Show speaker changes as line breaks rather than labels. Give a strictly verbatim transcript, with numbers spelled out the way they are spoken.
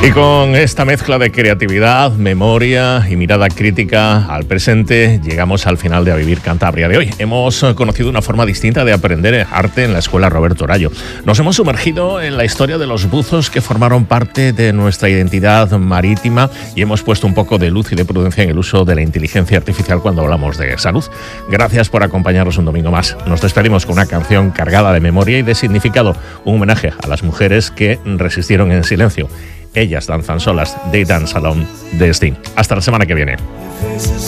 Y con esta mezcla de creatividad, memoria y mirada crítica al presente, llegamos al final de A Vivir Cantabria de hoy. Hemos conocido una forma distinta de aprender arte en la Escuela Roberto Orallo. Nos hemos sumergido en la historia de los buzos que formaron parte de nuestra identidad marítima y hemos puesto un poco de luz y de prudencia en el uso de la inteligencia artificial cuando hablamos de salud. Gracias por acompañarnos un domingo más. Nos despedimos con una canción cargada de memoria y de significado, un homenaje a las mujeres que resistieron en silencio. Ellas danzan solas, They Dance Alone, de Sting. Hasta la semana que viene.